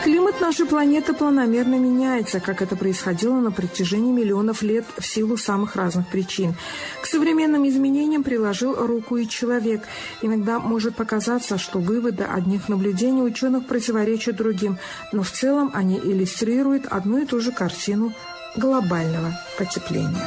Климат нашей планеты планомерно меняется, как это происходило на протяжении миллионов лет в силу самых разных причин. К современным изменениям приложил руку и человек. Иногда может показаться, что выводы одних наблюдений ученых противоречат другим, но в целом они иллюстрируют одну и ту же картину глобального потепления.